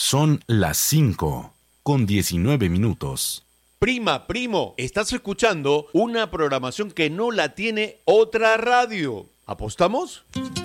Son las 5:19. Prima, primo, estás escuchando una programación que no la tiene otra radio. ¿Apostamos?